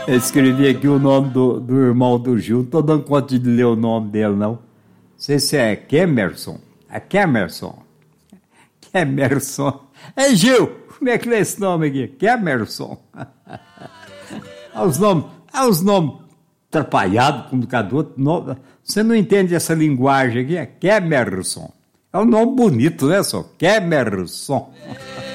Eu escrevi aqui o nome do irmão do Gil. Não tô dando conta de ler o nome dele, não. Não sei se é Kemerson. É Kemerson. Kemerson. É Gil, como é que lê esse nome aqui? Kemerson. Os nomes atrapalhados, como cada outro. Você não entende essa linguagem aqui? É Kemerson. É um nome bonito, né, só? Kemerson.